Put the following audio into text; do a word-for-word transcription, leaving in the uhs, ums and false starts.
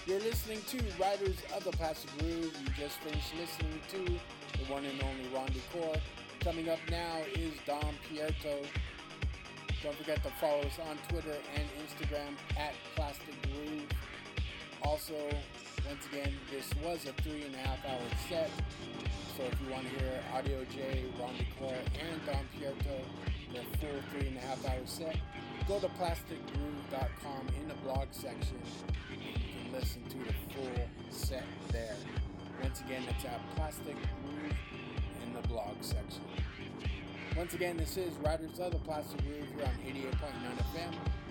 You're listening to Riders of the Plastic Groove. You just finished listening to the one and only Ron Decor. Coming up now is Dom Pierto. Don't forget to follow us on Twitter and Instagram at Plastic Groove. Also, once again, this was a three and a half hour set. So if you want to hear Audio J, Ron Decor, and Dom Pierto, their full three and a half hour set, go to plastic groove dot com in the blog section and you can listen to the full set there. Once again, it's at Plastic Groove in the blog section. Once again, this is Riders of the Plastic Groove here on eighty-eight point nine F M.